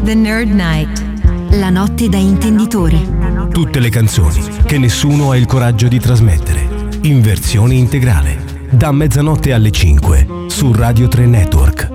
The Nerd Night. La notte da intenditori. Tutte le canzoni che nessuno ha il coraggio di trasmettere. In versione integrale. Da mezzanotte alle 5 su Radio 3 Network.